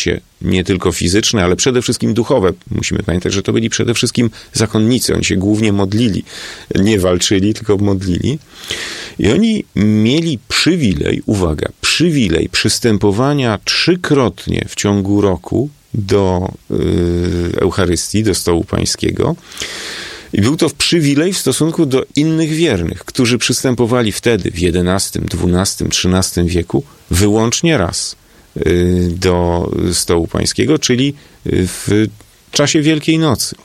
życie, nie tylko fizyczne, ale przede wszystkim duchowe. Musimy pamiętać, że to byli przede wszystkim zakonnicy. Oni się głównie modlili. Nie walczyli, tylko modlili. I oni mieli przywilej, uwaga, przywilej przystępowania 3-krotnie w ciągu roku do Eucharystii, do stołu pańskiego. I był to przywilej w stosunku do innych wiernych, którzy przystępowali wtedy w XI, XII, XIII wieku wyłącznie raz do stołu pańskiego, czyli w czasie Wielkiej Nocy.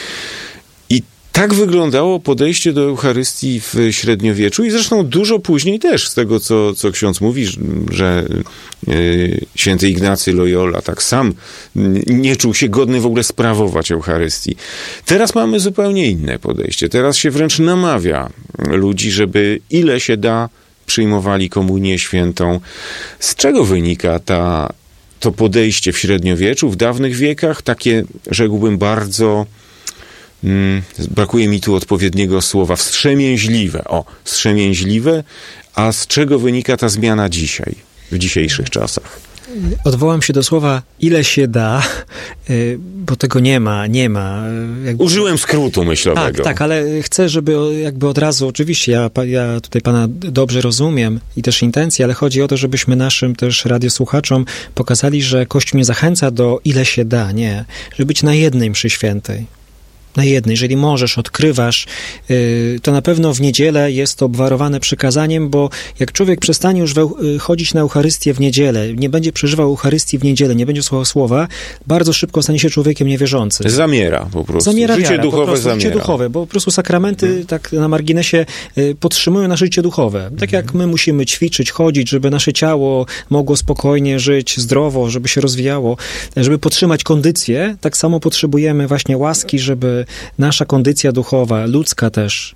I tak wyglądało podejście do Eucharystii w średniowieczu i zresztą dużo później też, z tego co ksiądz mówi, że święty Ignacy Loyola tak sam nie czuł się godny w ogóle sprawować Eucharystii. Teraz mamy zupełnie inne podejście. Teraz się wręcz namawia ludzi, żeby ile się da przyjmowali komunię świętą. Z czego wynika to podejście w średniowieczu, w dawnych wiekach? Takie, rzekłbym, bardzo... brakuje mi tu odpowiedniego słowa. Wstrzemięźliwe. Wstrzemięźliwe. A z czego wynika ta zmiana dzisiaj, w dzisiejszych czasach? Odwołam się do słowa ile się da, bo tego nie ma. Użyłem skrótu myślowego. Tak, ale chcę, żeby jakby od razu, oczywiście ja tutaj pana dobrze rozumiem i też intencje, ale chodzi o to, żebyśmy naszym też radiosłuchaczom pokazali, że Kościół nie zachęca do ile się da, nie. Żeby być na jednej mszy świętej. Na jednej. Jeżeli możesz, odkrywasz, to na pewno w niedzielę jest to obwarowane przykazaniem, bo jak człowiek przestanie już chodzić na Eucharystię w niedzielę, nie będzie przeżywał Eucharystii w niedzielę, nie będzie słuchał słowa, bardzo szybko stanie się człowiekiem niewierzącym. Zamiera po prostu. Życie duchowe, bo po prostu sakramenty tak na marginesie podtrzymują nasze życie duchowe. Tak jak my musimy ćwiczyć, chodzić, żeby nasze ciało mogło spokojnie żyć, zdrowo, żeby się rozwijało, żeby podtrzymać kondycję, tak samo potrzebujemy właśnie łaski, żeby nasza kondycja duchowa, ludzka też.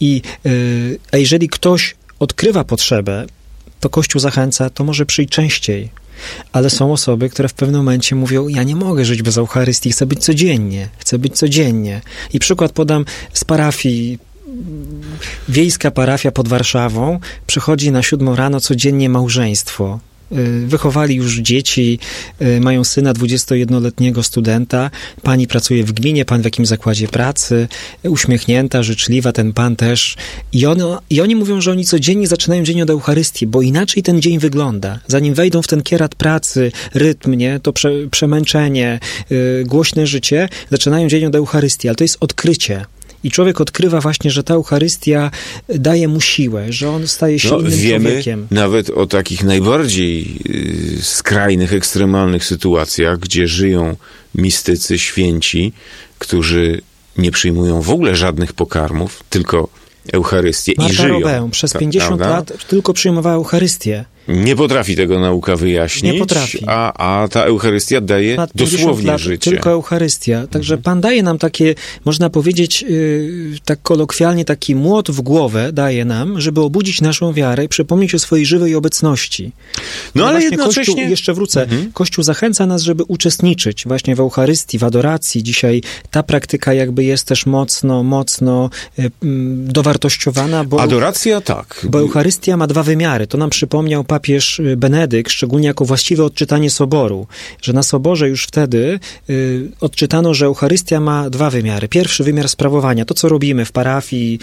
A jeżeli ktoś odkrywa potrzebę, to Kościół zachęca, to może przyjść częściej. Ale są osoby, które w pewnym momencie mówią, ja nie mogę żyć bez Eucharystii, chcę być codziennie. I przykład podam z parafii. Wiejska parafia pod Warszawą, przychodzi na 7 rano codziennie małżeństwo. Wychowali już dzieci, mają syna 21-letniego studenta, pani pracuje w gminie, pan w jakimś zakładzie pracy, uśmiechnięta, życzliwa, ten pan też. I oni mówią, że oni codziennie zaczynają dzień od Eucharystii, bo inaczej ten dzień wygląda. Zanim wejdą w ten kierat pracy, rytm, nie, to przemęczenie, głośne życie, zaczynają dzień od Eucharystii, ale to jest odkrycie. I człowiek odkrywa właśnie, że ta Eucharystia daje mu siłę, że on staje się innym człowiekiem. Nawet o takich najbardziej skrajnych, ekstremalnych sytuacjach, gdzie żyją mistycy, święci, którzy nie przyjmują w ogóle żadnych pokarmów, tylko Eucharystię i żyją. Marta Robę przez 50 lat tylko przyjmowała Eucharystię. Nie potrafi tego nauka wyjaśnić, nie potrafi. A ta Eucharystia daje dosłownie życie. Tylko Eucharystia. Także Pan daje nam takie, można powiedzieć, tak kolokwialnie, taki młot w głowę daje nam, żeby obudzić naszą wiarę i przypomnieć o swojej żywej obecności. No ale jednocześnie... Kościół, jeszcze wrócę, Kościół zachęca nas, żeby uczestniczyć właśnie w Eucharystii, w adoracji. Dzisiaj ta praktyka jakby jest też mocno dowartościowana, bo... Adoracja, tak. Bo Eucharystia ma 2 wymiary. To nam przypomniał papież Benedykt, szczególnie jako właściwe odczytanie Soboru, że na Soborze już wtedy odczytano, że Eucharystia ma 2 wymiary. Pierwszy wymiar sprawowania, to co robimy w parafii,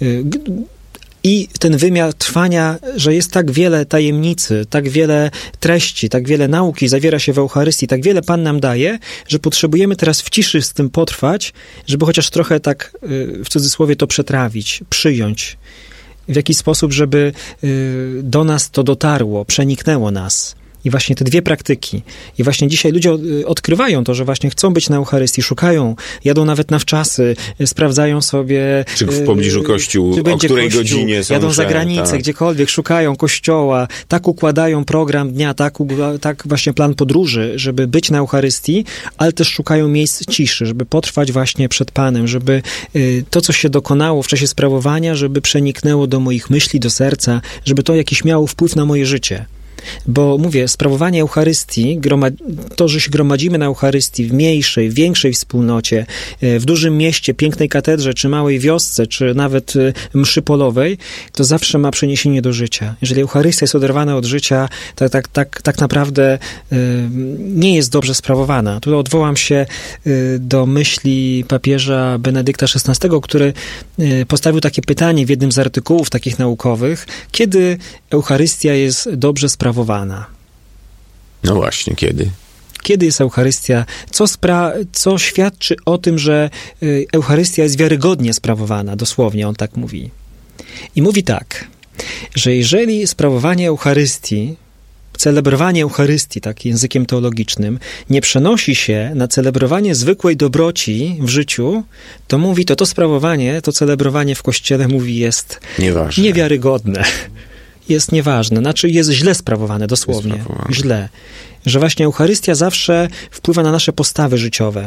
i ten wymiar trwania, że jest tak wiele tajemnicy, tak wiele treści, tak wiele nauki zawiera się w Eucharystii, tak wiele Pan nam daje, że potrzebujemy teraz w ciszy z tym potrwać, żeby chociaż trochę tak w cudzysłowie to przetrawić, przyjąć. W jaki sposób, żeby do nas to dotarło, przeniknęło nas. I właśnie te 2 praktyki. I właśnie dzisiaj ludzie odkrywają to, że właśnie chcą być na Eucharystii, szukają, jadą nawet na wczasy, sprawdzają sobie... Czy w pobliżu kościół, o której godzinie są jadą za granicę, gdziekolwiek, szukają kościoła, tak układają program dnia, tak właśnie plan podróży, żeby być na Eucharystii, ale też szukają miejsc ciszy, żeby potrwać właśnie przed Panem, żeby to, co się dokonało w czasie sprawowania, żeby przeniknęło do moich myśli, do serca, żeby to jakiś miało wpływ na moje życie. Bo mówię, sprawowanie Eucharystii, to, że się gromadzimy na Eucharystii w mniejszej, większej wspólnocie, w dużym mieście, pięknej katedrze, czy małej wiosce, czy nawet mszy polowej, to zawsze ma przeniesienie do życia. Jeżeli Eucharystia jest oderwana od życia, tak naprawdę nie jest dobrze sprawowana. Tu odwołam się do myśli papieża Benedykta XVI, który postawił takie pytanie w jednym z artykułów takich naukowych, kiedy Eucharystia jest dobrze sprawowana? No właśnie, kiedy? Kiedy jest Eucharystia? Co świadczy o tym, że Eucharystia jest wiarygodnie sprawowana? Dosłownie on tak mówi. I mówi tak, że jeżeli sprawowanie Eucharystii, celebrowanie Eucharystii, tak językiem teologicznym, nie przenosi się na celebrowanie zwykłej dobroci w życiu, to mówi, to sprawowanie, to celebrowanie w Kościele, mówi, jest nieważne, niewiarygodne. Jest nieważne, znaczy jest źle sprawowane, dosłownie. Źle. Że właśnie Eucharystia zawsze wpływa na nasze postawy życiowe.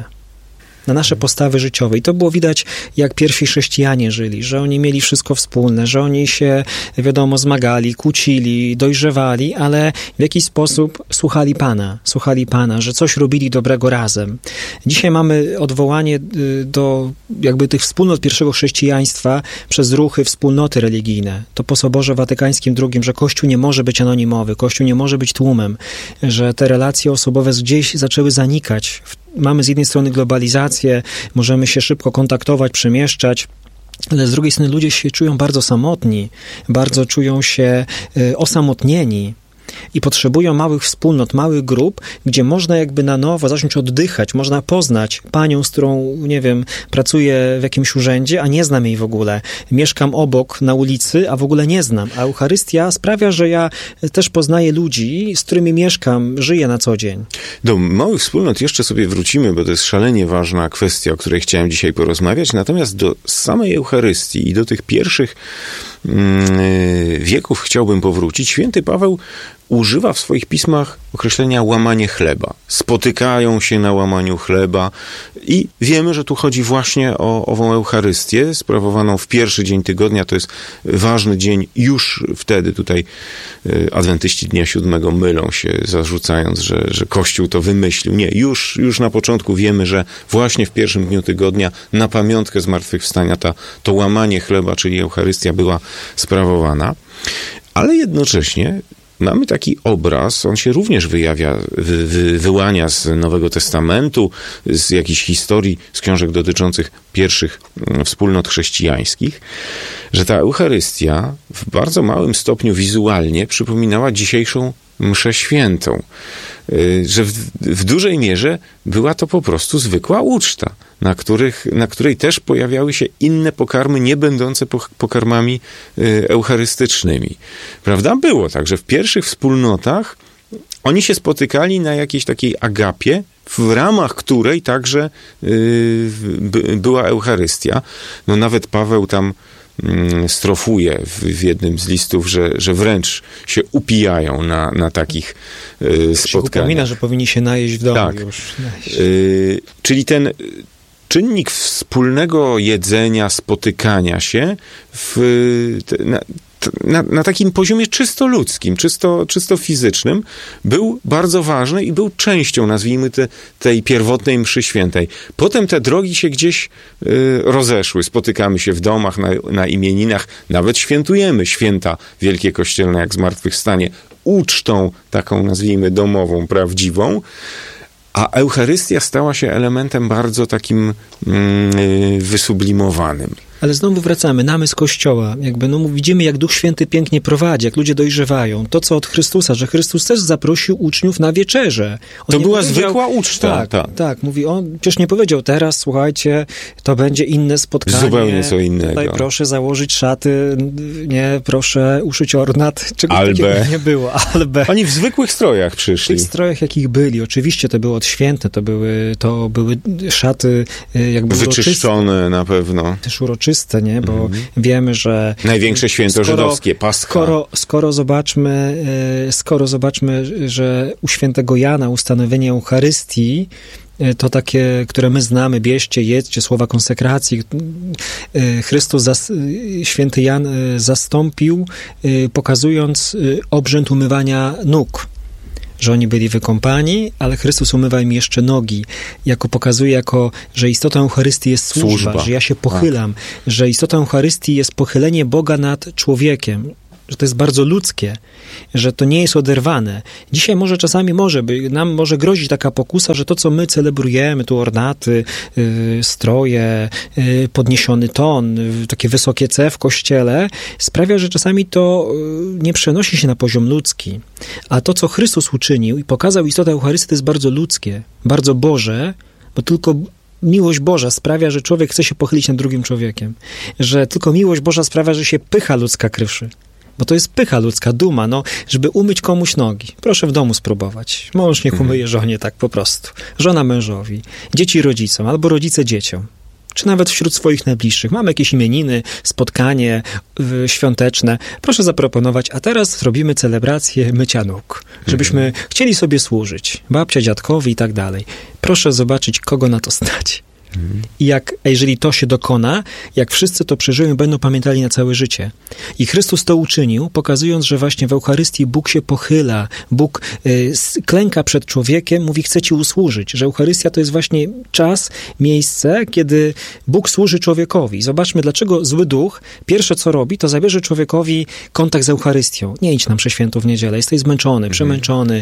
I to było widać, jak pierwsi chrześcijanie żyli, że oni mieli wszystko wspólne, że oni się, wiadomo, zmagali, kłócili, dojrzewali, ale w jakiś sposób słuchali Pana, że coś robili dobrego razem. Dzisiaj mamy odwołanie do jakby tych wspólnot pierwszego chrześcijaństwa przez ruchy, wspólnoty religijne. To po Soborze Watykańskim II, że Kościół nie może być anonimowy, Kościół nie może być tłumem, że te relacje osobowe gdzieś zaczęły zanikać. Mamy z jednej strony globalizację, możemy się szybko kontaktować, przemieszczać, ale z drugiej strony ludzie się czują bardzo samotni, bardzo czują się osamotnieni i potrzebują małych wspólnot, małych grup, gdzie można jakby na nowo zacząć oddychać, można poznać panią, z którą, nie wiem, pracuję w jakimś urzędzie, a nie znam jej w ogóle. Mieszkam obok na ulicy, a w ogóle nie znam. A Eucharystia sprawia, że ja też poznaję ludzi, z którymi mieszkam, żyję na co dzień. Do małych wspólnot jeszcze sobie wrócimy, bo to jest szalenie ważna kwestia, o której chciałem dzisiaj porozmawiać. Natomiast do samej Eucharystii i do tych pierwszych wieków chciałbym powrócić. Święty Paweł używa w swoich pismach określenia łamanie chleba. Spotykają się na łamaniu chleba i wiemy, że tu chodzi właśnie o ową Eucharystię sprawowaną w pierwszy dzień tygodnia. To jest ważny dzień. Już wtedy tutaj adwentyści Dnia Siódmego mylą się, zarzucając, że Kościół to wymyślił. Nie, już na początku wiemy, że właśnie w pierwszym dniu tygodnia na pamiątkę zmartwychwstania to łamanie chleba, czyli Eucharystia była sprawowana. Ale jednocześnie mamy taki obraz, on się również wyłania z Nowego Testamentu, z jakichś historii, z książek dotyczących pierwszych wspólnot chrześcijańskich, że ta Eucharystia w bardzo małym stopniu wizualnie przypominała dzisiejszą mszę świętą. Że w dużej mierze była to po prostu zwykła uczta, na której też pojawiały się inne pokarmy, nie będące pokarmami eucharystycznymi. Prawda? Było tak, że w pierwszych wspólnotach oni się spotykali na jakiejś takiej agapie, w ramach której także była Eucharystia. No nawet Paweł tam strofuje w jednym z listów, że wręcz się upijają na takich spotkaniach. Upomina, że powinni się najeść w domu. Tak. Już czyli ten czynnik wspólnego jedzenia, spotykania się na takim poziomie czysto ludzkim, czysto fizycznym był bardzo ważny i był częścią, nazwijmy tej pierwotnej mszy świętej. Potem te drogi się gdzieś rozeszły. Spotykamy się w domach, na imieninach, nawet świętujemy święta wielkie kościelne, jak zmartwychwstanie, ucztą taką, nazwijmy, domową, prawdziwą. A Eucharystia stała się elementem bardzo takim wysublimowanym. Ale znowu wracamy, namysł Kościoła. Widzimy, jak Duch Święty pięknie prowadzi, jak ludzie dojrzewają. To, co od Chrystusa, że Chrystus też zaprosił uczniów na wieczerzę. To była zwykła uczta. Tak. Mówi, on przecież nie powiedział teraz, słuchajcie, to będzie inne spotkanie. Zupełnie co innego. Tutaj proszę założyć szaty, nie, proszę uszyć ornat. Czegoś takiego nie było. Oni w zwykłych strojach przyszli. W tych strojach, jakich byli. Oczywiście to było odświętne, to były szaty jakby wyczyszczone na pewno. Też uroczyste, nie? Bo wiemy, że... Największe święto żydowskie, Pascha. Skoro zobaczmy, że u świętego Jana ustanowienie Eucharystii to takie, które my znamy, bierzcie, jedzcie, słowa konsekracji. Chrystus, święty Jan zastąpił, pokazując obrzęd umywania nóg, że oni byli wykąpani, ale Chrystus umywa im jeszcze nogi, pokazuje, że istotą Eucharystii jest służba, że ja się pochylam, że istotą Eucharystii jest pochylenie Boga nad człowiekiem, że to jest bardzo ludzkie, że to nie jest oderwane. Dzisiaj czasami nam może grozić taka pokusa, że to, co my celebrujemy, tu ornaty, stroje, podniesiony ton, takie wysokie C w kościele, sprawia, że czasami to nie przenosi się na poziom ludzki. A to, co Chrystus uczynił i pokazał istotę Eucharystii, to jest bardzo ludzkie, bardzo Boże, bo tylko miłość Boża sprawia, że człowiek chce się pochylić nad drugim człowiekiem. Że tylko miłość Boża sprawia, że się pycha ludzka kryszy. Bo to jest pycha ludzka, duma, żeby umyć komuś nogi. Proszę w domu spróbować. Mąż niech umyje żonie tak po prostu. Żona mężowi. Dzieci rodzicom, albo rodzice dzieciom. Czy nawet wśród swoich najbliższych. Mamy jakieś imieniny, spotkanie świąteczne. Proszę zaproponować, a teraz zrobimy celebrację mycia nóg. Żebyśmy chcieli sobie służyć. Babcia, dziadkowi i tak dalej. Proszę zobaczyć, kogo na to stać. I jeżeli to się dokona, jak wszyscy to przeżyją, będą pamiętali na całe życie. I Chrystus to uczynił, pokazując, że właśnie w Eucharystii Bóg się pochyla, Bóg klęka przed człowiekiem, mówi, chcę ci usłużyć, że Eucharystia to jest właśnie czas, miejsce, kiedy Bóg służy człowiekowi. Zobaczmy, dlaczego zły duch pierwsze co robi, to zabierze człowiekowi kontakt z Eucharystią. Nie idź na mszę świętą w niedzielę, jesteś zmęczony, przemęczony,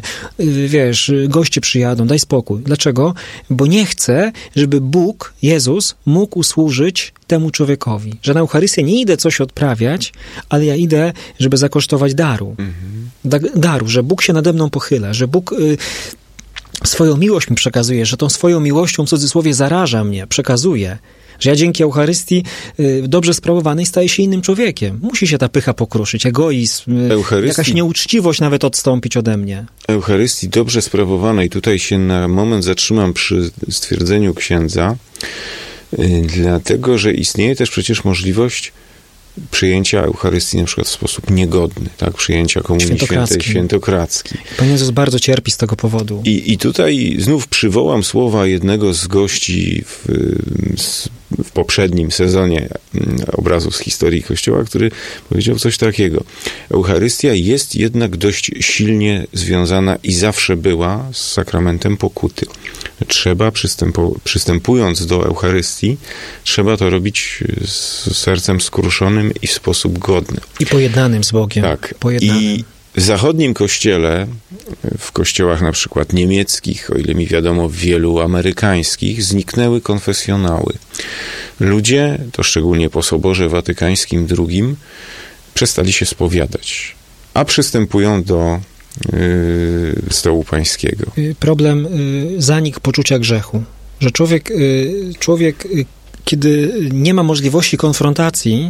goście przyjadą, daj spokój. Dlaczego? Bo nie chce, żeby Bóg, Jezus, mógł usłużyć temu człowiekowi. Że na Eucharystię nie idę coś odprawiać, ale ja idę, żeby zakosztować daru. Daru, że Bóg się nade mną pochyla, że Bóg swoją miłość mi przekazuje, że tą swoją miłością w cudzysłowie zaraża mnie, przekazuje. Że ja dzięki Eucharystii dobrze sprawowanej staję się innym człowiekiem. Musi się ta pycha pokruszyć, egoizm, jakaś nieuczciwość nawet odstąpić ode mnie. Eucharystii dobrze sprawowanej, tutaj się na moment zatrzymam przy stwierdzeniu księdza, dlatego, że istnieje też przecież możliwość przyjęcia Eucharystii na przykład w sposób niegodny, tak? Przyjęcia Komunii Świętej świętokradzkiej. Pan Jezus bardzo cierpi z tego powodu. I tutaj znów przywołam słowa jednego z gości w poprzednim sezonie Obrazów z historii Kościoła, który powiedział coś takiego. Eucharystia jest jednak dość silnie związana i zawsze była z sakramentem pokuty. Trzeba, przystępując do Eucharystii, trzeba to robić z sercem skruszonym i w sposób godny. I pojednanym z Bogiem. Tak. Pojednanym. I w zachodnim kościele, w kościołach na przykład niemieckich, o ile mi wiadomo, wielu amerykańskich, zniknęły konfesjonały. Ludzie, to szczególnie po Soborze Watykańskim II, przestali się spowiadać, a przystępują do stołu pańskiego. Problem zanik poczucia grzechu. Że człowiek, kiedy nie ma możliwości konfrontacji,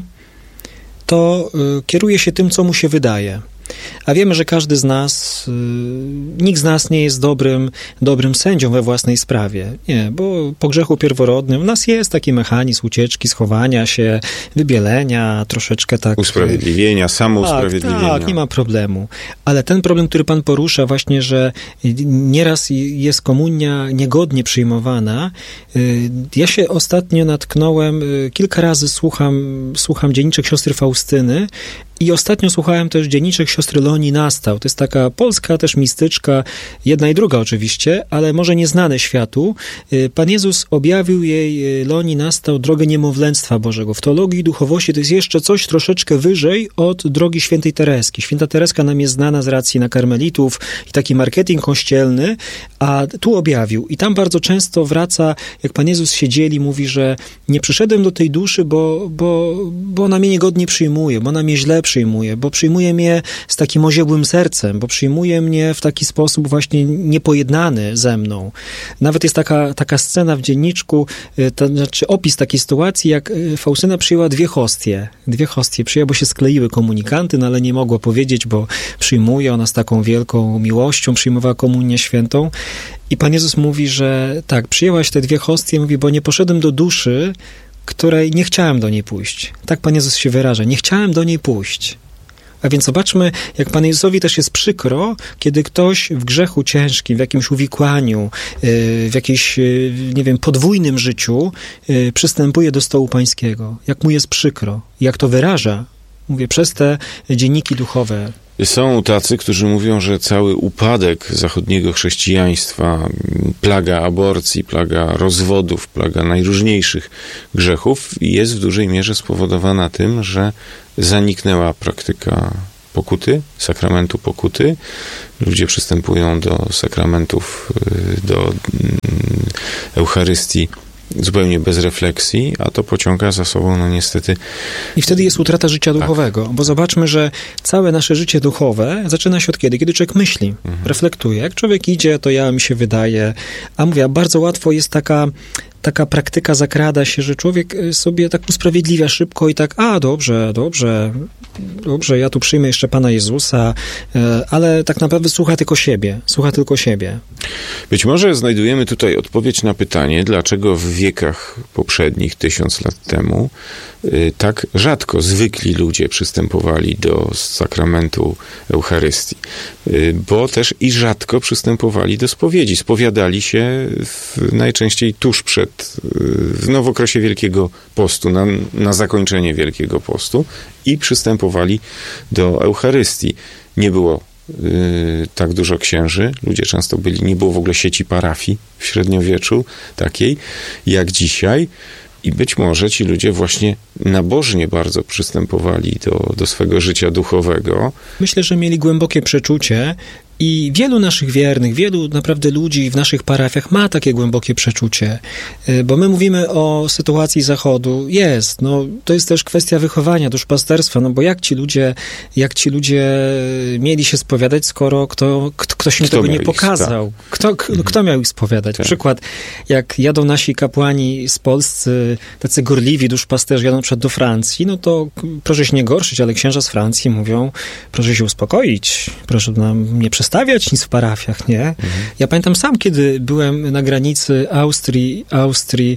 to kieruje się tym, co mu się wydaje. A wiemy, że każdy z nas, nikt z nas nie jest dobrym sędzią we własnej sprawie. Nie, bo po grzechu pierworodnym w nas jest taki mechanizm ucieczki, schowania się, wybielenia, troszeczkę tak... Usprawiedliwienia, samousprawiedliwienia. Tak, nie ma problemu. Ale ten problem, który Pan porusza właśnie, że nieraz jest komunia niegodnie przyjmowana. Ja się ostatnio natknąłem, kilka razy słucham dzienniczek siostry Faustyny, i ostatnio słuchałem też dzienniczek siostry Leonii Nastał. To jest taka polska też mistyczka, jedna i druga oczywiście, ale może nieznane światu. Pan Jezus objawił jej, Leonii Nastał, drogę niemowlęctwa Bożego. W teologii i duchowości to jest jeszcze coś troszeczkę wyżej od drogi świętej Tereski. Święta Tereska nam jest znana z racji na karmelitów i taki marketing kościelny, a tu objawił. I tam bardzo często wraca, jak Pan Jezus się dzieli, mówi, że nie przyszedłem do tej duszy, bo ona mnie niegodnie przyjmuje, bo ona mnie źle przyjmuje, bo przyjmuje mnie z takim oziębłym sercem, bo przyjmuje mnie w taki sposób właśnie niepojednany ze mną. Nawet jest taka scena w dzienniczku, to znaczy opis takiej sytuacji, jak Faustyna przyjęła dwie hostie. Przyjęła, bo się skleiły komunikanty, no ale nie mogła powiedzieć, bo przyjmuje ona z taką wielką miłością, przyjmowała komunię świętą. I Pan Jezus mówi, że tak, przyjęłaś te dwie hostie, mówi, bo nie poszedłem do duszy, której nie chciałem do niej pójść. Tak Pan Jezus się wyraża. Nie chciałem do niej pójść. A więc zobaczmy, jak Panu Jezusowi też jest przykro, kiedy ktoś w grzechu ciężkim, w jakimś uwikłaniu, w jakimś, nie wiem, podwójnym życiu przystępuje do stołu pańskiego. Jak mu jest przykro. Jak to wyraża. Mówię, przez te dzienniki duchowe. Są tacy, którzy mówią, że cały upadek zachodniego chrześcijaństwa, plaga aborcji, plaga rozwodów, plaga najróżniejszych grzechów jest w dużej mierze spowodowana tym, że zaniknęła praktyka pokuty, sakramentu pokuty. Ludzie przystępują do sakramentów, do Eucharystii zupełnie bez refleksji, a to pociąga za sobą, no niestety... I wtedy jest utrata życia duchowego, bo zobaczmy, że całe nasze życie duchowe zaczyna się od kiedy? Kiedy człowiek myśli, reflektuje. Jak człowiek idzie, to mi się wydaje, a mówię, bardzo łatwo jest taka praktyka zakrada się, że człowiek sobie tak usprawiedliwia szybko i tak, dobrze, ja tu przyjmę jeszcze Pana Jezusa, ale tak naprawdę słucha tylko siebie. Być może znajdujemy tutaj odpowiedź na pytanie, dlaczego w wiekach poprzednich, 1000 lat temu, tak rzadko zwykli ludzie przystępowali do sakramentu Eucharystii. Bo też i rzadko przystępowali do spowiedzi. Spowiadali się najczęściej tuż przed, w okresie Wielkiego Postu, na zakończenie Wielkiego Postu i przystępowali do Eucharystii. Nie było tak dużo księży, ludzie często nie było w ogóle sieci parafii w średniowieczu takiej jak dzisiaj. I być może ci ludzie właśnie nabożnie bardzo przystępowali do swego życia duchowego. Myślę, że mieli głębokie przeczucie i wielu naszych wiernych, wielu naprawdę ludzi w naszych parafiach ma takie głębokie przeczucie, bo my mówimy o sytuacji Zachodu. To jest też kwestia wychowania, duszpasterstwa, bo jak ci ludzie mieli się spowiadać, skoro ktoś im tego nie pokazał? Kto miał ich spowiadać? Tak. Przykład, jak jadą nasi kapłani z Polscy, tacy gorliwi duszpasterze, jadą do Francji, no to proszę się nie gorszyć, ale księża z Francji mówią, proszę się uspokoić, proszę nam nie przestawiać nic w parafiach, nie? Ja pamiętam sam, kiedy byłem na granicy Austrii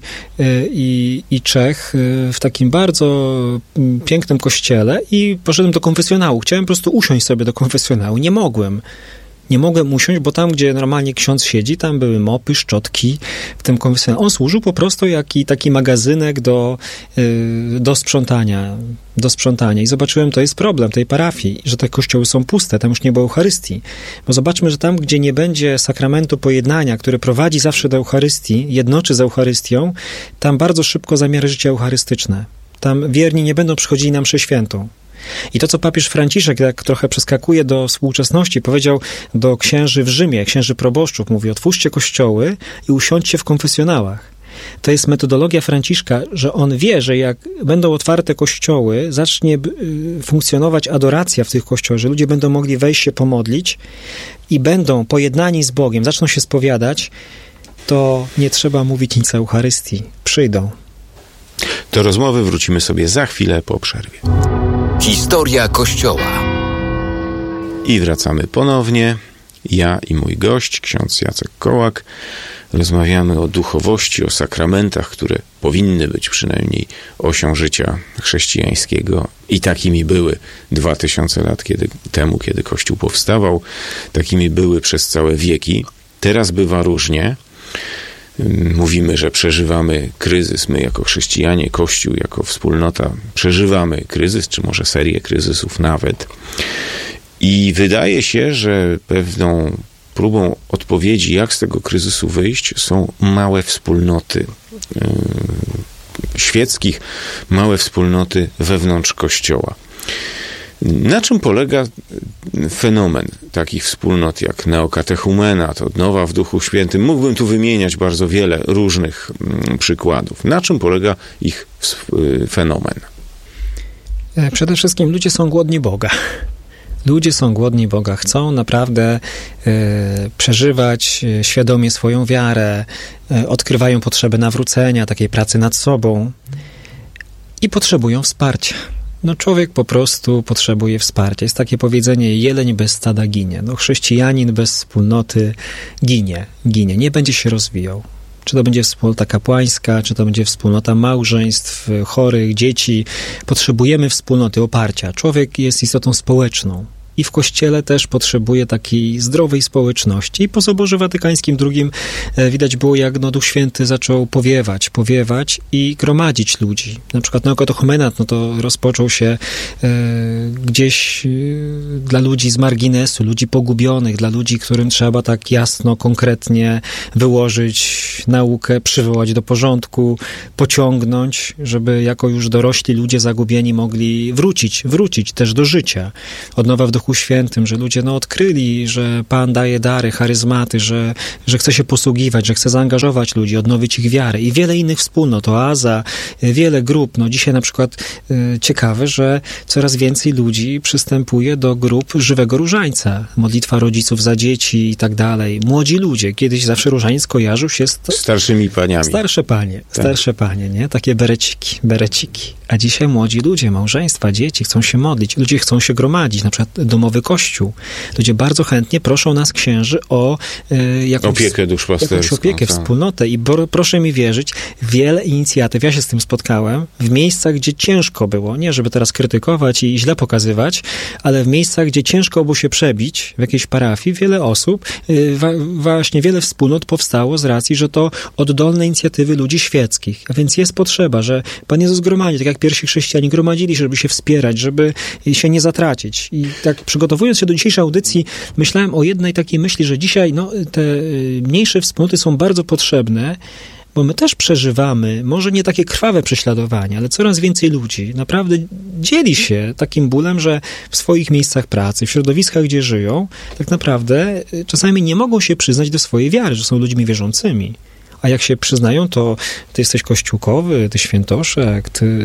i Czech w takim bardzo pięknym kościele i poszedłem do konfesjonału. Chciałem po prostu usiąść sobie do konfesjonału. Nie mogłem usiąść, bo tam, gdzie normalnie ksiądz siedzi, tam były mopy, szczotki w tym konfesjonale. On służył po prostu jak taki magazynek do sprzątania. I zobaczyłem, to jest problem tej parafii, że te kościoły są puste, tam już nie było Eucharystii. Bo zobaczmy, że tam, gdzie nie będzie sakramentu pojednania, który prowadzi zawsze do Eucharystii, jednoczy z Eucharystią, tam bardzo szybko zamiary życie eucharystyczne. Tam wierni nie będą przychodzili na mszę świętą. I to, co papież Franciszek, jak trochę przeskakuje do współczesności, powiedział do księży w Rzymie, księży proboszczów, mówi, otwórzcie kościoły i usiądźcie w konfesjonałach. To jest metodologia Franciszka, że on wie, że jak będą otwarte kościoły, zacznie funkcjonować adoracja w tych kościołach, że ludzie będą mogli wejść się pomodlić i będą pojednani z Bogiem, zaczną się spowiadać, to nie trzeba mówić nic o Eucharystii. Przyjdą. Do rozmowy wrócimy sobie za chwilę po przerwie. Historia Kościoła. I wracamy ponownie. Ja i mój gość, ksiądz Jacek Kołak. Rozmawiamy o duchowości, o sakramentach, które powinny być przynajmniej osią życia chrześcijańskiego. I takimi były 2000 lat temu, kiedy Kościół powstawał. Takimi były przez całe wieki. Teraz bywa różnie. Mówimy, że przeżywamy kryzys. My jako chrześcijanie, Kościół jako wspólnota przeżywamy kryzys, czy może serię kryzysów nawet. I wydaje się, że pewną próbą odpowiedzi, jak z tego kryzysu wyjść, są małe wspólnoty świeckich, małe wspólnoty wewnątrz Kościoła. Na czym polega fenomen takich wspólnot jak neokatechumenat, odnowa w Duchu Świętym? Mógłbym tu wymieniać bardzo wiele różnych przykładów. Na czym polega ich fenomen? Przede wszystkim ludzie są głodni Boga. Ludzie są głodni Boga, chcą naprawdę przeżywać świadomie swoją wiarę, odkrywają potrzebę nawrócenia, takiej pracy nad sobą i potrzebują wsparcia. Człowiek po prostu potrzebuje wsparcia. Jest takie powiedzenie, jeleń bez stada ginie. Chrześcijanin bez wspólnoty ginie, nie będzie się rozwijał. Czy to będzie wspólnota kapłańska, czy to będzie wspólnota małżeństw, chorych, dzieci. Potrzebujemy wspólnoty, oparcia. Człowiek jest istotą społeczną. I w Kościele też potrzebuje takiej zdrowej społeczności. I po Soborze Watykańskim II widać było, jak Duch Święty zaczął powiewać i gromadzić ludzi. Na przykład Neokatechumenat, to rozpoczął się gdzieś dla ludzi z marginesu, ludzi pogubionych, dla ludzi, którym trzeba tak jasno, konkretnie wyłożyć naukę, przywołać do porządku, pociągnąć, żeby jako już dorośli ludzie zagubieni mogli wrócić też do życia. Od nowa w Duchu Świętym, że ludzie odkryli, że Pan daje dary, charyzmaty, że chce się posługiwać, że chce zaangażować ludzi, odnowić ich wiarę i wiele innych wspólnot, oaza, wiele grup. Dzisiaj na przykład ciekawe, że coraz więcej ludzi przystępuje do grup żywego różańca. Modlitwa rodziców za dzieci i tak dalej. Młodzi ludzie. Kiedyś zawsze różaniec kojarzył się z starszymi paniami. Starsze panie, nie? Takie bereciki. A dzisiaj młodzi ludzie, małżeństwa, dzieci chcą się modlić. Ludzie chcą się gromadzić, na przykład domowy kościół. Ludzie bardzo chętnie proszą nas, księży, o opiekę duszpasterską. Opiekę, wspólnotę. I proszę mi wierzyć, wiele inicjatyw, ja się z tym spotkałem, w miejscach, gdzie ciężko było, nie żeby teraz krytykować i źle pokazywać, ale w miejscach, gdzie ciężko było się przebić, w jakiejś parafii, wiele osób, właśnie wiele wspólnot powstało z racji, że to oddolne inicjatywy ludzi świeckich. A więc jest potrzeba, że Pan Jezus gromadzi, tak jak pierwsi chrześcijanie gromadzili, żeby się wspierać, żeby się nie zatracić. I tak przygotowując się do dzisiejszej audycji, myślałem o jednej takiej myśli, że dzisiaj te mniejsze wspólnoty są bardzo potrzebne, bo my też przeżywamy, może nie takie krwawe prześladowania, ale coraz więcej ludzi naprawdę dzieli się takim bólem, że w swoich miejscach pracy, w środowiskach, gdzie żyją, tak naprawdę czasami nie mogą się przyznać do swojej wiary, że są ludźmi wierzącymi. A jak się przyznają, to ty jesteś kościółkowy, ty świętoszek, ty,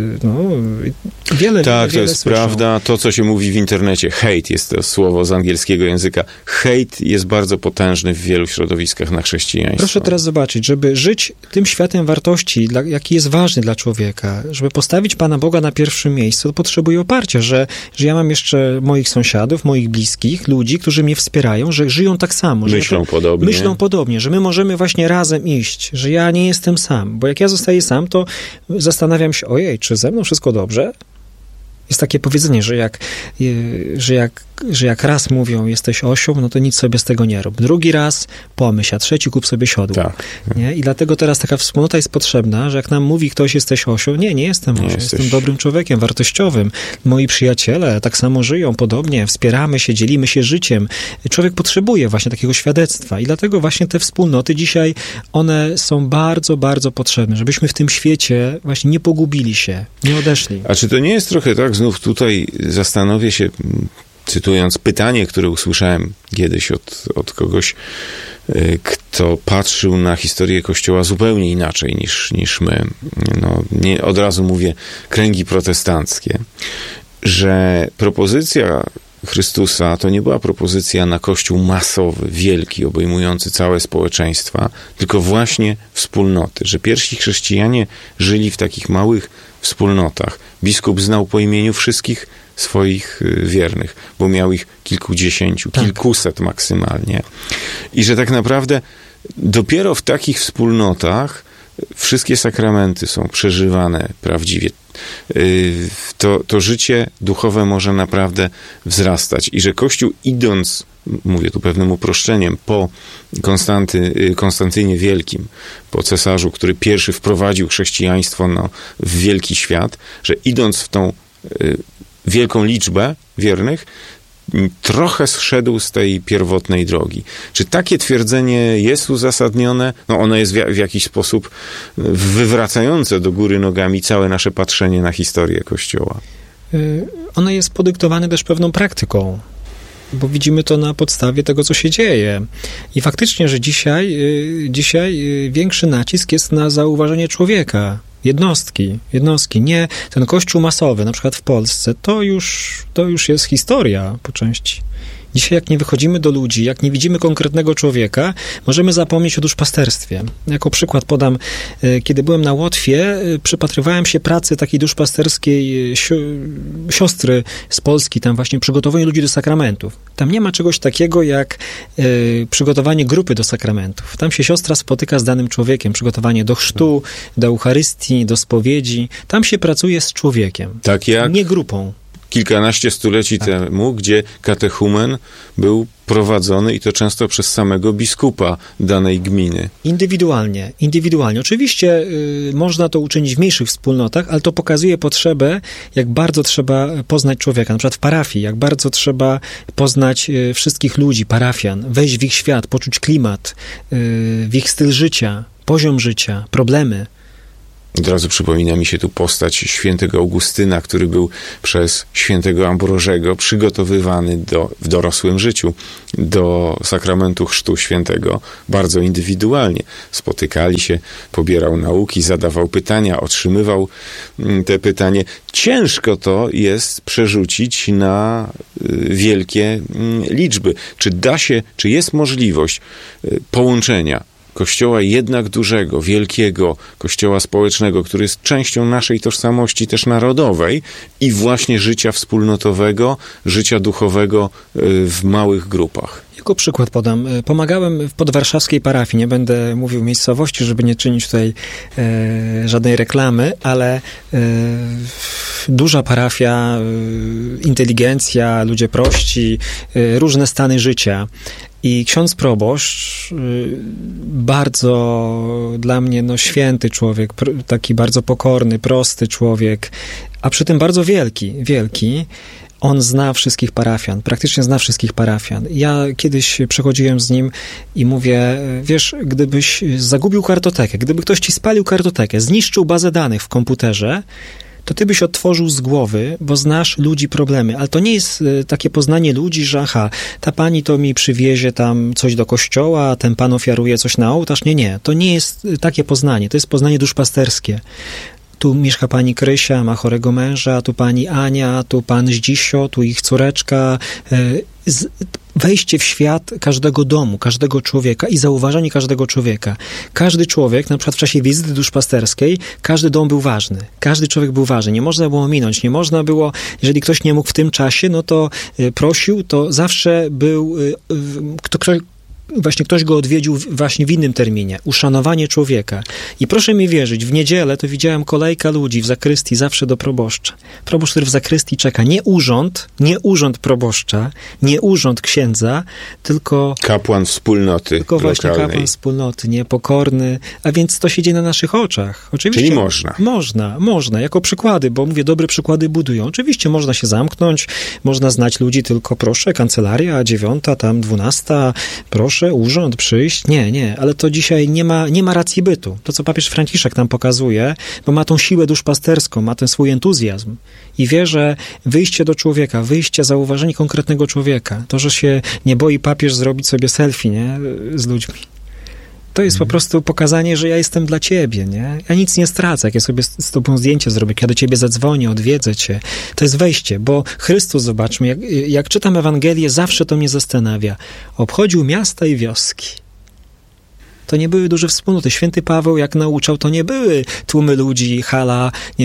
wiele Tak, wiele to jest słyszą. prawda. To, co się mówi w internecie, hejt, jest to słowo z angielskiego języka. Hejt jest bardzo potężny w wielu środowiskach na chrześcijaństwo. Proszę teraz zobaczyć, żeby żyć tym światem wartości, jaki jest ważny dla człowieka, żeby postawić Pana Boga na pierwszym miejscu, to potrzebuje oparcia, że ja mam jeszcze moich sąsiadów, moich bliskich, ludzi, którzy mnie wspierają, że żyją tak samo. Myślą podobnie, że my możemy właśnie razem iść, że ja nie jestem sam, bo jak ja zostaję sam, to zastanawiam się, ojej, czy ze mną wszystko dobrze? Jest takie powiedzenie, że jak raz mówią, jesteś osią, no to nic sobie z tego nie rób. Drugi raz pomyśl, a trzeci kup sobie siodło. Tak. Nie? I dlatego teraz taka wspólnota jest potrzebna, że jak nam mówi ktoś, jesteś osią, nie jestem osią, jestem dobrym człowiekiem, wartościowym. Moi przyjaciele tak samo żyją podobnie, wspieramy się, dzielimy się życiem. Człowiek potrzebuje właśnie takiego świadectwa i dlatego właśnie te wspólnoty dzisiaj, one są bardzo, bardzo potrzebne, żebyśmy w tym świecie właśnie nie pogubili się, nie odeszli. A czy to nie jest trochę tak, znów tutaj zastanowię się, cytując pytanie, które usłyszałem kiedyś od kogoś, kto patrzył na historię Kościoła zupełnie inaczej niż my. Nie, od razu mówię kręgi protestanckie, że propozycja Chrystusa to nie była propozycja na Kościół masowy, wielki, obejmujący całe społeczeństwa, tylko właśnie wspólnoty, że pierwsi chrześcijanie żyli w takich małych wspólnotach. Biskup znał po imieniu wszystkich swoich wiernych, bo miał ich kilkudziesięciu, kilkuset maksymalnie. I że tak naprawdę dopiero w takich wspólnotach wszystkie sakramenty są przeżywane prawdziwie. To życie duchowe może naprawdę wzrastać i że Kościół idąc, mówię tu pewnym uproszczeniem, po Konstantynie Wielkim, po cesarzu, który pierwszy wprowadził chrześcijaństwo w wielki świat, że idąc w tą wielką liczbę wiernych, trochę zszedł z tej pierwotnej drogi. Czy takie twierdzenie jest uzasadnione? Ono jest w jakiś sposób wywracające do góry nogami całe nasze patrzenie na historię Kościoła. Ono jest podyktowane też pewną praktyką, bo widzimy to na podstawie tego, co się dzieje. I faktycznie, że dzisiaj większy nacisk jest na zauważenie człowieka, jednostki. Nie ten kościół masowy, na przykład w Polsce, to już jest historia po części. Dzisiaj jak nie wychodzimy do ludzi, jak nie widzimy konkretnego człowieka, możemy zapomnieć o duszpasterstwie. Jako przykład podam, kiedy byłem na Łotwie, przypatrywałem się pracy takiej duszpasterskiej siostry z Polski, tam właśnie przygotowanie ludzi do sakramentów. Tam nie ma czegoś takiego jak przygotowanie grupy do sakramentów. Tam się siostra spotyka z danym człowiekiem, przygotowanie do chrztu, do Eucharystii, do spowiedzi. Tam się pracuje z człowiekiem, tak jak nie grupą. Kilkanaście stuleci temu, gdzie katechumen był prowadzony i to często przez samego biskupa danej gminy. Indywidualnie. Oczywiście można to uczynić w mniejszych wspólnotach, ale to pokazuje potrzebę, jak bardzo trzeba poznać człowieka. Na przykład w parafii, jak bardzo trzeba poznać wszystkich ludzi, parafian, wejść w ich świat, poczuć klimat, w ich styl życia, poziom życia, problemy. Od razu przypomina mi się tu postać świętego Augustyna, który był przez świętego Ambrożego przygotowywany w dorosłym życiu do sakramentu chrztu świętego bardzo indywidualnie. Spotykali się, pobierał nauki, zadawał pytania, otrzymywał te pytania. Ciężko to jest przerzucić na wielkie liczby. Czy jest możliwość połączenia Kościoła jednak dużego, wielkiego, Kościoła społecznego, który jest częścią naszej tożsamości też narodowej i właśnie życia wspólnotowego, życia duchowego w małych grupach? Jako przykład podam. Pomagałem w podwarszawskiej parafii. Nie będę mówił miejscowości, żeby nie czynić tutaj żadnej reklamy, ale duża parafia, inteligencja, ludzie prości, różne stany życia. I ksiądz proboszcz, bardzo dla mnie święty człowiek, taki bardzo pokorny, prosty człowiek, a przy tym bardzo wielki. On zna wszystkich parafian, praktycznie zna wszystkich parafian. Ja kiedyś przechodziłem z nim i mówię, wiesz, gdybyś zagubił kartotekę, gdyby ktoś ci spalił kartotekę, zniszczył bazę danych w komputerze, to ty byś odtworzył z głowy, bo znasz ludzi, problemy. Ale to nie jest takie poznanie ludzi, że ta pani to mi przywiezie tam coś do kościoła, a ten pan ofiaruje coś na ołtarz. Nie. To nie jest takie poznanie. To jest poznanie duszpasterskie. Tu mieszka pani Krysia, ma chorego męża, tu pani Ania, tu pan Zdzisio, tu ich córeczka. Wejście w świat każdego domu, każdego człowieka i zauważanie każdego człowieka. Każdy człowiek, na przykład w czasie wizyty duszpasterskiej, każdy dom był ważny. Każdy człowiek był ważny. Nie można było minąć. Nie można było, jeżeli ktoś nie mógł w tym czasie, no to prosił, to zawsze był właśnie ktoś go odwiedził właśnie w innym terminie. Uszanowanie człowieka. I proszę mi wierzyć, w niedzielę to widziałem kolejka ludzi w zakrystii zawsze do proboszcza. Proboszcz, który w zakrystii czeka. Nie urząd proboszcza, nie urząd księdza, tylko kapłan wspólnoty tylko właśnie lokalnej. Kapłan wspólnoty, niepokorny. A więc to się dzieje na naszych oczach. Oczywiście. Czyli można. Można. Jako przykłady, bo mówię, dobre przykłady budują. Oczywiście można się zamknąć, można znać ludzi, tylko proszę, kancelaria 9, tam 12, proszę, urząd, przyjść. Nie, ale to dzisiaj nie ma racji bytu. To, co papież Franciszek tam pokazuje, bo ma tą siłę duszpasterską, ma ten swój entuzjazm i wie, że wyjście do człowieka, zauważenie konkretnego człowieka, to, że się nie boi papież zrobić sobie selfie, nie, z ludźmi. To jest po prostu pokazanie, że ja jestem dla ciebie, nie? Ja nic nie stracę, jak ja sobie z tobą zdjęcie zrobię, jak ja do ciebie zadzwonię, odwiedzę cię. To jest wejście, bo Chrystus, zobaczmy, jak czytam Ewangelię, zawsze to mnie zastanawia. Obchodził miasta i wioski. To nie były duże wspólnoty. Święty Paweł, jak nauczał, to nie były tłumy ludzi, hala, nie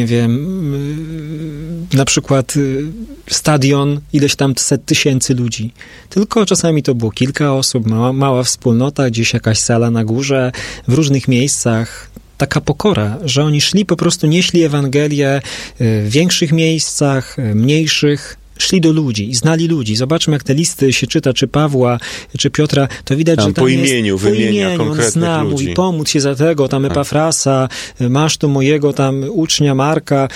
wiem, na przykład stadion, ileś tam set tysięcy ludzi. Tylko czasami to było kilka osób, mała wspólnota, gdzieś jakaś sala na górze, w różnych miejscach. Taka pokora, że oni nieśli Ewangelię w większych miejscach, mniejszych, szli do ludzi i znali ludzi. Zobaczmy, jak te listy się czyta, czy Pawła, czy Piotra, to widać, że tam po imieniu wymienia konkretnych on zna ludzi. i pomóc się za tego, tam Epafrasa, masz tu mojego tam ucznia Marka.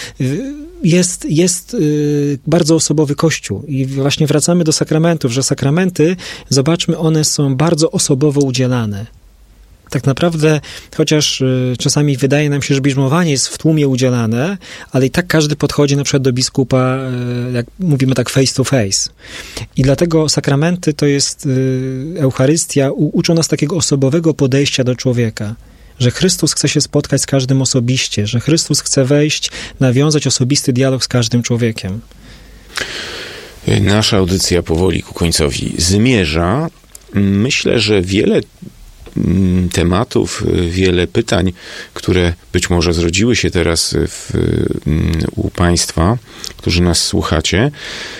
Jest bardzo osobowy Kościół i właśnie wracamy do sakramentów, że sakramenty, zobaczmy, one są bardzo osobowo udzielane. Tak naprawdę, chociaż czasami wydaje nam się, że bierzmowanie jest w tłumie udzielane, ale i tak każdy podchodzi na przykład do biskupa, jak mówimy tak face to face. I dlatego sakramenty to jest Eucharystia, uczą nas takiego osobowego podejścia do człowieka. Że Chrystus chce się spotkać z każdym osobiście, że Chrystus chce wejść, nawiązać osobisty dialog z każdym człowiekiem. Nasza audycja powoli ku końcowi zmierza. Myślę, że wiele tematów, wiele pytań, które być może zrodziły się teraz u Państwa, którzy nas słuchacie,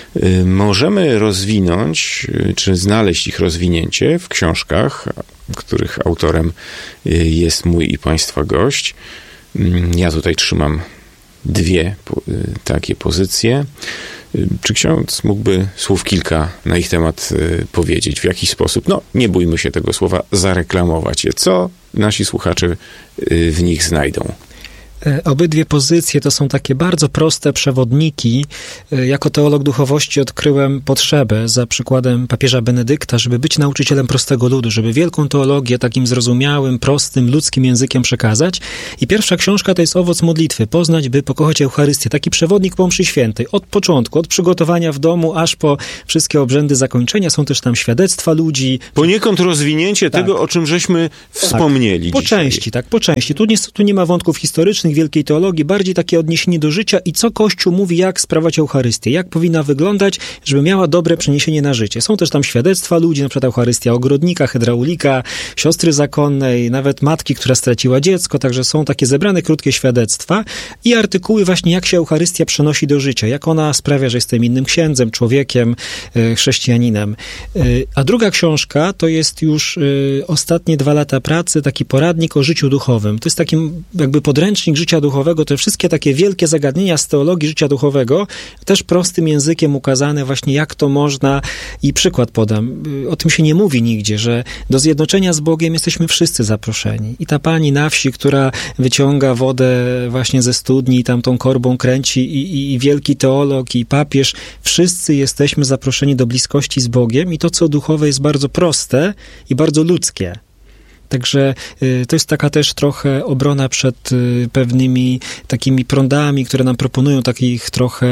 możemy rozwinąć, czy znaleźć ich rozwinięcie w książkach, których autorem jest mój i Państwa gość. Ja tutaj trzymam dwie takie pozycje. Czy ksiądz mógłby słów kilka na ich temat powiedzieć? W jaki sposób? No, nie bójmy się tego słowa, zareklamować je. Co nasi słuchacze w nich znajdą? Obydwie pozycje to są takie bardzo proste przewodniki. Jako teolog duchowości odkryłem potrzebę, za przykładem papieża Benedykta, żeby być nauczycielem prostego ludu, żeby wielką teologię takim zrozumiałym, prostym, ludzkim językiem przekazać. I pierwsza książka to jest Owoc modlitwy, Poznać, by pokochać Eucharystię. Taki przewodnik po mszy świętej. Od początku, od przygotowania w domu, aż po wszystkie obrzędy zakończenia. Są też tam świadectwa ludzi. Poniekąd rozwinięcie tego, o czym żeśmy wspomnieli po dzisiaj. Po części. Tu nie ma wątków historycznych, wielkiej teologii, bardziej takie odniesienie do życia i co Kościół mówi, jak sprawować Eucharystię, jak powinna wyglądać, żeby miała dobre przeniesienie na życie. Są też tam świadectwa ludzi, na przykład Eucharystia ogrodnika, hydraulika, siostry zakonnej, nawet matki, która straciła dziecko, także są takie zebrane krótkie świadectwa i artykuły właśnie, jak się Eucharystia przenosi do życia, jak ona sprawia, że jestem innym księdzem, człowiekiem, chrześcijaninem. A druga książka to jest już ostatnie 2 lata pracy, taki poradnik o życiu duchowym. To jest taki jakby podręcznik życia duchowego, te wszystkie takie wielkie zagadnienia z teologii życia duchowego, też prostym językiem ukazane właśnie, jak to można, i przykład podam. O tym się nie mówi nigdzie, że do zjednoczenia z Bogiem jesteśmy wszyscy zaproszeni. I ta pani na wsi, która wyciąga wodę właśnie ze studni i tam tą korbą kręci i wielki teolog i papież, wszyscy jesteśmy zaproszeni do bliskości z Bogiem i to, co duchowe, jest bardzo proste i bardzo ludzkie. Także to jest taka też trochę obrona przed pewnymi takimi prądami, które nam proponują takich trochę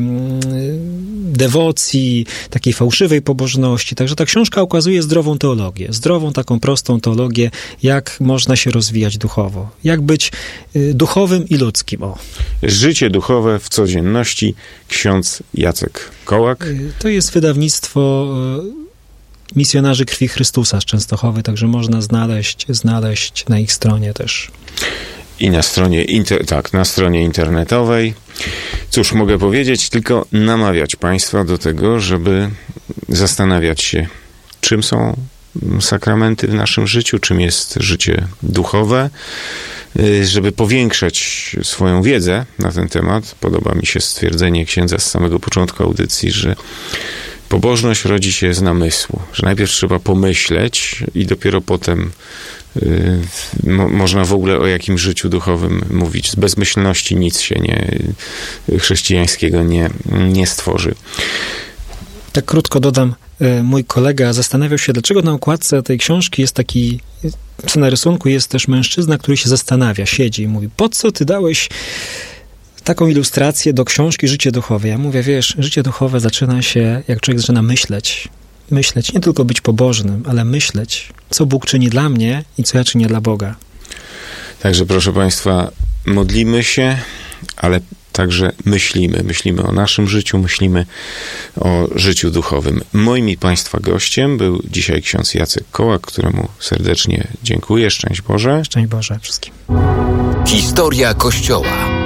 dewocji, takiej fałszywej pobożności. Także ta książka ukazuje zdrową teologię, zdrową, taką prostą teologię, jak można się rozwijać duchowo, jak być duchowym i ludzkim. Życie duchowe w codzienności. Ksiądz Jacek Kołak. To jest wydawnictwo Misjonarzy Krwi Chrystusa z Częstochowy, także można znaleźć na ich stronie też. I na stronie, na stronie internetowej. Cóż, mogę powiedzieć, tylko namawiać Państwa do tego, żeby zastanawiać się, czym są sakramenty w naszym życiu, czym jest życie duchowe, żeby powiększać swoją wiedzę na ten temat. Podoba mi się stwierdzenie księdza z samego początku audycji, że pobożność rodzi się z namysłu, że najpierw trzeba pomyśleć i dopiero potem można w ogóle o jakim życiu duchowym mówić. Z bezmyślności nic się chrześcijańskiego nie stworzy. Tak krótko dodam, mój kolega zastanawiał się, dlaczego na okładce tej książki jest taki, na rysunku jest też mężczyzna, który się zastanawia, siedzi i mówi, po co ty dałeś taką ilustrację do książki Życie duchowe? Ja mówię, wiesz, życie duchowe zaczyna się, jak człowiek zaczyna myśleć, nie tylko być pobożnym, ale myśleć, co Bóg czyni dla mnie i co ja czynię dla Boga. Także proszę Państwa, modlimy się, ale także myślimy o naszym życiu, myślimy o życiu duchowym. Moim i Państwa gościem był dzisiaj ksiądz Jacek Kołak, któremu serdecznie dziękuję. Szczęść Boże. Szczęść Boże wszystkim. Historia Kościoła.